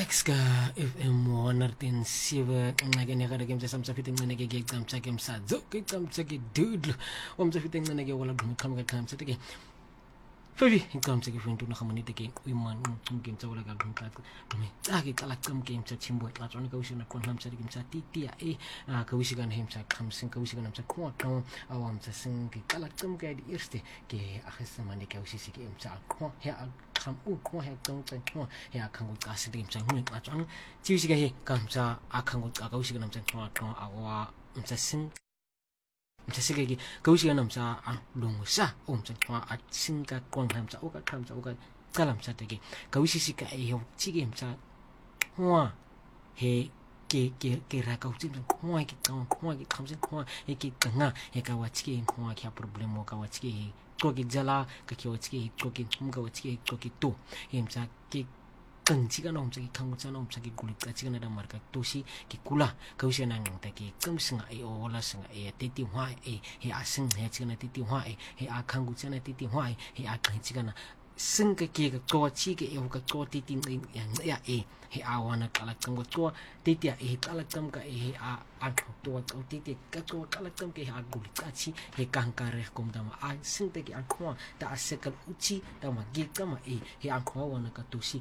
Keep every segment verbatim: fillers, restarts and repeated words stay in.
Ska F M honderd sewe nginake game samsafite nginake ke camcha ke msadzo ke camcha ke dudlo omsafite nginake wala dumqhamuka camcha ke Fabi ngicamtse ke fintu nahamanite ke uyiman umgame tsawala ka ngqaqo nome tsake qala qam game tsa chimbo xa tsona ka ushina kon hamtsa ke mtsa titia e ka ushika na hemtsa khamsin ka ushika na mtsa kwa kwa awam tsa sing ke qala qam ke di eerste ke agisa mane ke ushisi ke mtsa kwa he kham u kwa he qam tsa kwa he akhango xa sinde mtsa ngwe xa tsona ti ushika he ka mtsa akhango xa ka ushika na mtsa kwa kwa awa mtsa sing mthasekeke kawushika namsa alungusa umtsaxwa atsinka qonqamsa ukaqhamsa ukaqala msateke kawushisika eyo tike mtsa wa he ke ke ke raka utsimsa qwa ke qwa qwa ke qhamsa qwa he ke qanga he ka watike qwa ke problem ka watike he qoke jala ka ke watike qoke umka watike qoke to he mtsa ke qintsika no mtsa ke khangutsa no mtsa ke kulitsa tsika na da marka tosi ke kula ka usena ngta ke qimsinga e ola singa e teti hwa e he asing he tsika na teti hwa e he akhangutsa na teti hwa e he aqhitsika na singa ke ka qwa tsike e ka qwa teti ya e he awana qala qingwa qwa teti ya e qala qamka e a aqhto qwa teti ka qwa qala qamke he agulitsa tsi he kankare komdama a sinte ke aqhwa ta asekal uchi ta magika ma e he aqhwa wana ka tosi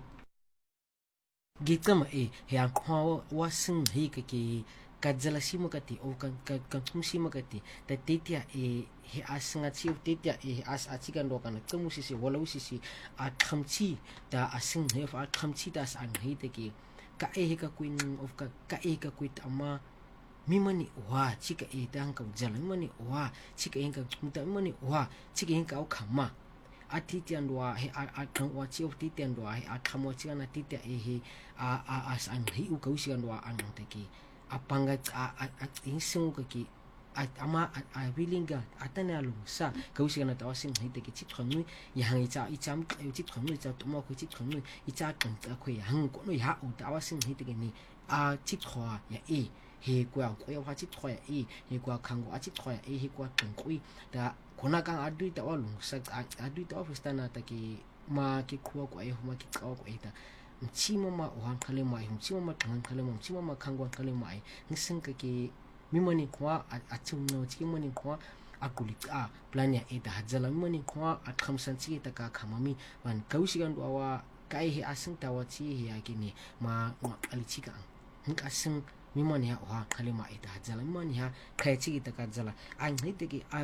gitama e he akwa wasing he ke ke kadzala simakati o kan kan simakati ta tetia e he asinga chi tetia e as achikan do kan tmusisi wala usisi a khamchi ta asing he fa khamchi ta as an he te ke ka e he ka queen of ka ka e ka quit ama mimani wa chika e ta ka jala mimani wa chika e ka muta mimani wa chika e ka o khama atitian doa he a kan wachi of titian doa he a khamwachi na titia e he a a as an hi u kausian doa an teki apanga a a insingu ki ama a willinga atana lu sa kausian na tawasin hi teki chitkhanu yang icha icham chitkhanu icha tuma ko chitkhanu icha kan ta ko yang ko no ya u tawasin hi teki ni a chitkhwa ya e he kwa ko ya chitkhwa ya e he kwa khango a chitkhwa ya e he kwa tnkui da kona kang adui ta walung sa adui ta ofista na ta ki ma ki khuwa ko ai huma ki qaw ko eta mchima ma o hankale mai mchima ma tang kale ma mchima ma khangwa kale mai ngising ka ki mimani kwa a chumno chi mani kwa akuli a plan ya eta hajala mimani kwa a khamsan chi ta ka khamami wan kausigan do wa kai he asing ta wa chi he ya kini ma ma ali chi ka ngka sing mimani ha o hankale ma eta hajala mimani ha kai chi ta ka jala an he te ki a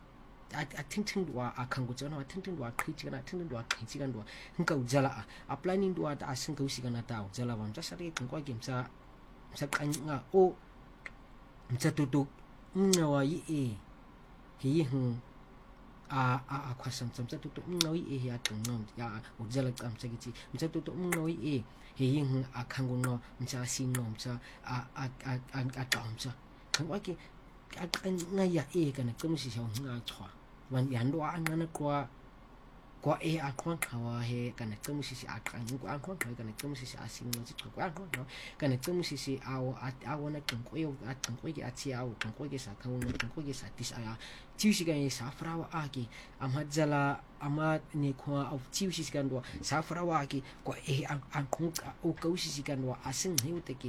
a tintin dua akan gujana tintin dua kritika tintin dua kritika dua engkau jala a planning dua ta asing kau sigana tau jala bam sari engkau game sa sa kanga o msa tutuk ngawa yi e hi hu a a a kwasam sam sa tutuk ngawi e ya tungnom ya o jala kam sagichi msa tutuk ngawi e hi hu akan gono msa singnom msa a a a a ta msa kan waki ngaya e kana kumsi sa nga chwa wan yando anana kwa kwa e akwan kawa he kana kumsi si akran ko akwan kana kumsi si asin no chwa kwa akwan kana kumsi si awo awona kan ko yo atan ko ge ati awo kan ko ge sa kan no kan ko ge sa tis aya tiusi ga e sa frawa aki amajala ama ne kwa of tiusi kan do sa frawa aki ko e an kun o kausi si kan do asin he uteki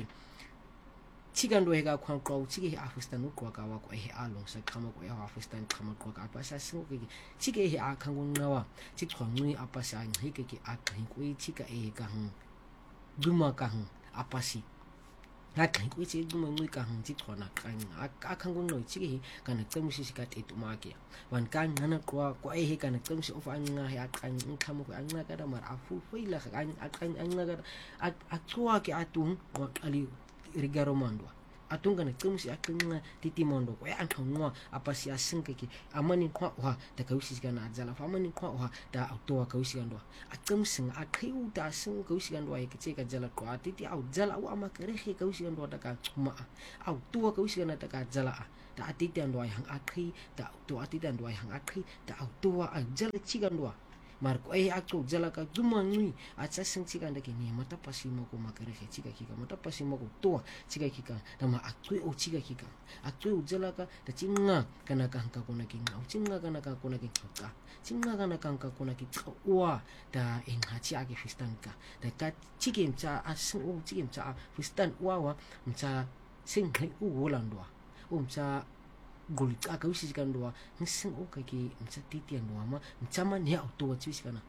chigando hega kwa kwa chige afistan kwa ka wa ko he along sa kama ko ya afistan kama ko ka pa sa singo ki chige he akango ngawa chikwa ngui apa sa ngi ke ki akan ko chiga e ka hu duma ka hu apasi na kan ko chi duma ngui ka hu chikwa na kan akango no chige kana tsamushi ka te tuma ke wan kan nana kwa ko e he kana tsamushi of an nga he akan kama ko an nga ka da mar afu fuila kan akan an nga a tswa ke atun wa ali rigaro mando atunga na kumsi akunga titi mondo ko ya antonwa apasi asinka ki amani kwa wa ta kausi kana jala famani kwa wa ta autowa kausi ando akumsinga akhiu ta sin kausi ando ai kiche ka jala ko atiti au jala wa amakerehe kausi ando ta ka chuma au tuwa kausi kana ta ka jala ta atiti ando ai hang akhi ta to atiti ando ai hang akhi ta autowa jala chiga ando mar ko e akto jala ka dumangui acha sing chika ndake ni mata pasimo ko makare he chika kika mata pasimo ko to chika kika da ma akto o chika kika akto jala ka da chinga kana ka hanka ko na ki ngau chinga kana ka ko na ki ka chinga kana ka hanka ko na ki wa da eng ha chi age fistan ka da ka chigim cha asing o chigim cha fistan wa wa mcha sing hai u wolandwa o mcha gulit aka usi kan doa nsing o kaki mcha titian doa ma mcha man ya auto wa chisi kana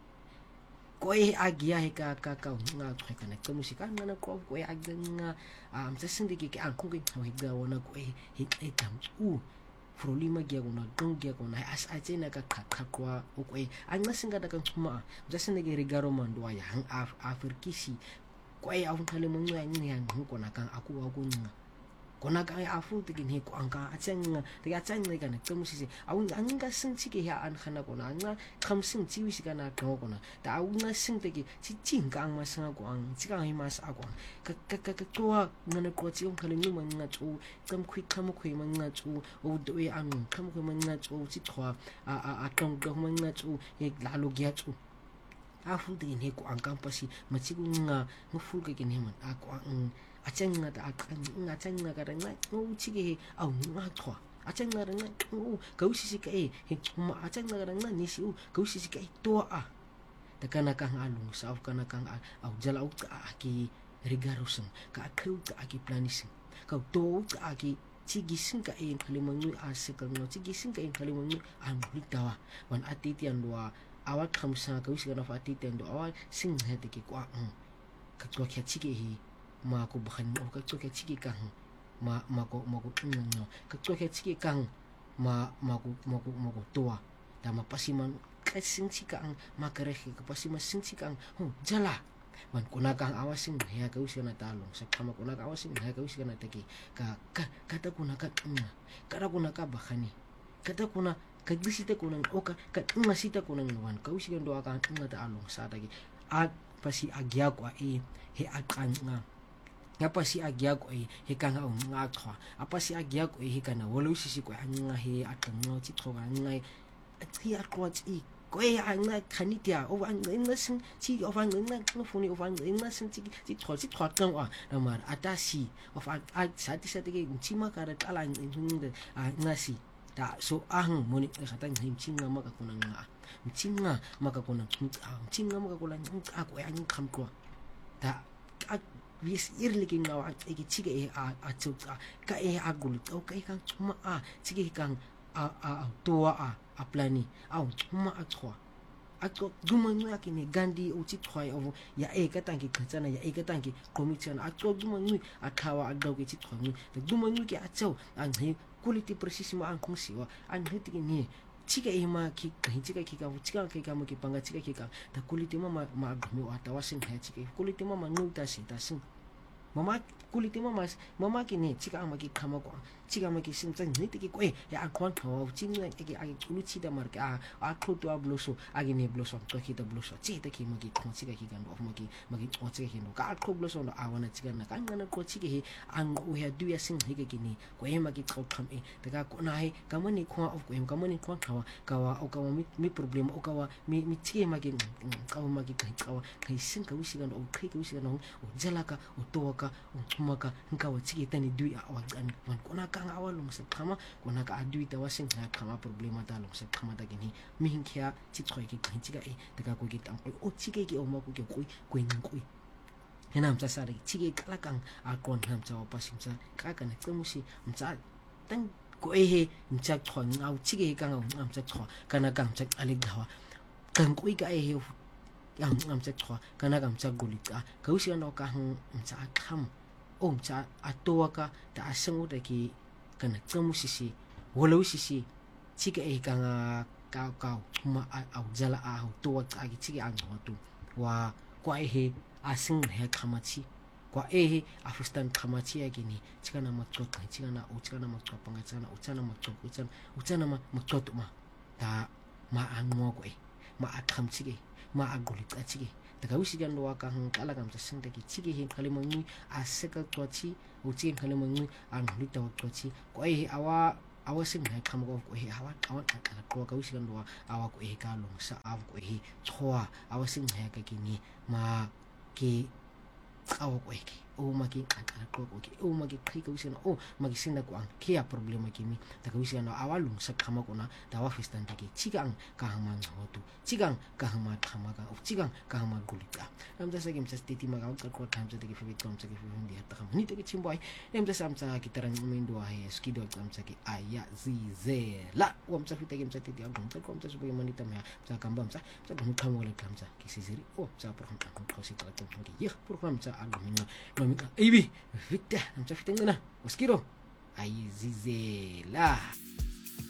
ko e agia he ka ka ka nga to kana ka musika ngana ko ko e agia nga mcha sindi ki an ko ki ho higa wana ko e he e tam u frolima gia gona dong gia gona as a chena ka ka ka kwa o ko e anga singa da kan chuma mcha sindi ki rigaro man doa ya hang af afrikisi ko e au thale mo nga ngi yang ko na kan aku aku nga kona ka afu tikin he ko angka achang te achang ne kana kemusisi au anga sing chike ya an khana kona anga kham sing chiwi sikana ko kona ta au nga sing te ki chi ching ka ma sanga ko ang chika hi mas a ko ka ka ka to ngana ko chi ong khale ni man nga chu kam khwi kham khwi man nga chu o do e an kham khwi man nga chu chi thwa a a a tong do man nga chu e la lo gya chu afu tikin he ko angka pasi machi nga ngfu ke kin he man a ko ang achang nga ta nga achang nga ka nga o chige au nga thwa achang nga nga o kausisi ka e ma achang nga nga ni si o kausisi ka to a ta kana ka alung sa kana ka au jala u ka ki rigarusang ka khu ka ki planising ka to ka ki chigi sing ka e khalimangu a sekal no chigi sing ka e khalimangu ang litawa wan atitian doa awat khamsa kausi kana fa atitian do awat sing he te ki kwa ka to kya chige hi ma ko bakhan o ka tsoke chiki kang ma ma ko ma ko no ka tsoke chiki kang ma ma ko ma ko ma ko toa da ma pasiman ka sing chika ang makarehi ka pasiman sing chika ang ho jala man kuna kang awasing ya ka usi na talong sa kama kuna ka awasing ya ka usi na taki ka ka kata kuna ka nga kada kuna ka bakhani kata kuna ka gisita kuna o ka ka nga sita kuna wan ka usi ndo ka nga talong sa taki at pasi agya ko ai he akan nga apa si agya ko e he kana o nga thwa apa si agya ko e he kana wolo sisi ko anga he atanga chi thoga nga ti akwa chi ko e anga khanitia o anga ngasin chi o anga nga funi o anga ngasin chi chi thwa chi thwa tang wa ramar atasi of a sati sati ke chi ma kara tala nginde ngasi ta so ang moni sa tang him chi nga maka kunang nga chi nga maka kunang chi nga maka kulang ako e ang kham ko ta vis irliking ngawa iki chige e a a chu ka e agul o ka kang chuma a chige kang a a toa a a plani a chuma a chwa a to dumangu akini gandi o chi thwai o ya e ka tang ki khachana ya e ka tang ki komichana a to dumangu a thawa a daw ki chi thwangu de dumangu ki a chau ang he quality process ma ang khungsiwa ang heti ki ni chika e ma ki kahi chika ki ka chika ki ka mo ki panga chika ki ka ta kuliti ma ma gmi wa ta wasin ha chika kuliti ma ma nu ta si ta sin mama kuliti ma mas mama ki ni chika ma ki khama ko chika ma ki sin tsan ni ti ki ko e ya khwan thaw chin na ki agi kulu chi da mar ka a khu to a bloso agi ni bloso to ki da bloso chi ta ki ma ki khon chika ki kan do ma ki ma ki o chika ki no ka khu bloso no a wana chika na kan na ko chika hi an o ya du ya sin hi ki ni ko e ma ki khau tham e ta ka ko na he ka ma ni khwa of ko em ka ma ni khwa thawa ka wa o ka mi mi problem o ka wa mi mi chi ma ki ka ma ki ka wa kai sin ka usi kan o kai ka usi kan o jala ka o to ka o chuma ka nka wa chiki tani du ya wa kan man ko na ka awalong sa kama ko na ka adu ita wasin na kama problema talong sa kama ta gini mi hinkia chi choi ki kan chi ga e ta ka ko ki tang ko o chi ki o ma ko ki ko ko ning ko henam sa sa ri chi ki kala kang a kon ham cha pa sim sa ka ka na tmu si mcha tang ko e he mcha thwa ngau chi ki kang ngam cha thwa kana kang cha ali dawa kang ko ga e he yang ngam cha thwa kana kang cha guli ka ka usi no ka mcha kham o mcha atowa ka ta asengu ta ki kana tsamu sisi wolo sisi chike e kanga ka ka ma au jala a au to ta ki chike ang hotu wa kwa e asing he khamachi kwa e afustan khamachi ya gini chikana makto ka chikana u chikana makto panga chana u chana makto u chana u chana ma makto ma ta ma ang mo ko e ma akham chike ma aguli ta chike ta ka usi gan wa ka hang kala kam sa sing ta ki chike he khalimangi aseka to chi uchi khalimangi ang lita to chi ko e awa awasing ha qhama ko ko he hawa awan ala qo ka usi kan wa awa ko he ka long sa awa ko he choa awasing ha ka kini ma ke awa ko he o maki ala qo ko ke o maki qhika usi na o maki sinda ko ang kia problema kimi ta ka usi na awalung sa qhama ko na ta wa fistan ta ke chigang ka hama ngotu chigang ka hama qhama ka o chigang ka hama gulita namda sa game sa titi maga ka ko time sa tiki fibit kom sa ki fibin dia ta ni te chimboy namda sam sa kitaran mendo ha skido kam sa ki aya zizela o am sa fita game sa titi am sa kom sa subo manita me sa kambam sa sa dum kam wala kam sa ki sisiri o sa program ka ko si ta ko ki yeh program sa alo minga no minga ibi fita am sa fita ngana skido aya zizela